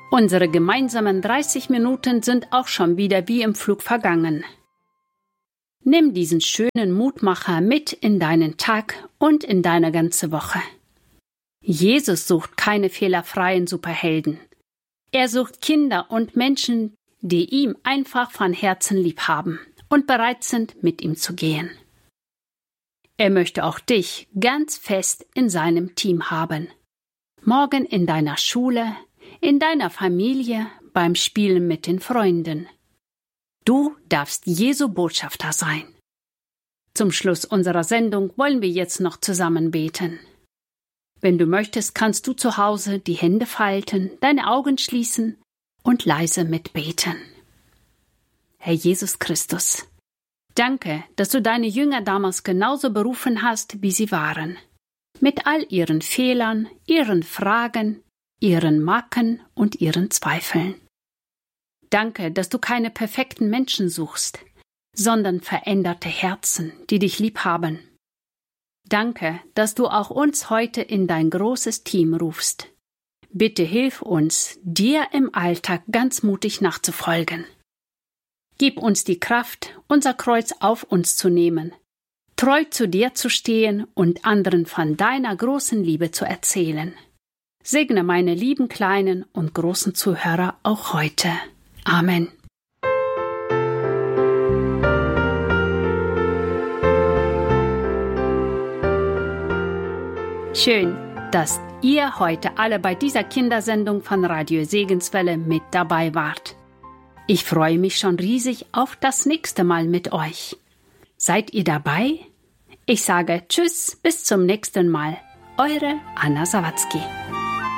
Unsere gemeinsamen 30 Minuten sind auch schon wieder wie im Flug vergangen. Nimm diesen schönen Mutmacher mit in deinen Tag und in deine ganze Woche. Jesus sucht keine fehlerfreien Superhelden. Er sucht Kinder und Menschen, die ihm einfach von Herzen lieb haben und bereit sind, mit ihm zu gehen. Er möchte auch dich ganz fest in seinem Team haben. Morgen in deiner Schule, in deiner Familie, beim Spielen mit den Freunden. Du darfst Jesu Botschafter sein. Zum Schluss unserer Sendung wollen wir jetzt noch zusammen beten. Wenn du möchtest, kannst du zu Hause die Hände falten, deine Augen schließen und leise mitbeten. Herr Jesus Christus, danke, dass du deine Jünger damals genauso berufen hast, wie sie waren. Mit all ihren Fehlern, ihren Fragen, ihren Macken und ihren Zweifeln. Danke, dass du keine perfekten Menschen suchst, sondern veränderte Herzen, die dich lieb haben. Danke, dass du auch uns heute in dein großes Team rufst. Bitte hilf uns, dir im Alltag ganz mutig nachzufolgen. Gib uns die Kraft, unser Kreuz auf uns zu nehmen, treu zu dir zu stehen und anderen von deiner großen Liebe zu erzählen. Segne meine lieben kleinen und großen Zuhörer auch heute. Amen. Schön, dass ihr heute alle bei dieser Kindersendung von Radio Segenswelle mit dabei wart. Ich freue mich schon riesig auf das nächste Mal mit euch. Seid ihr dabei? Ich sage Tschüss, bis zum nächsten Mal. Eure Anna Sawatzki.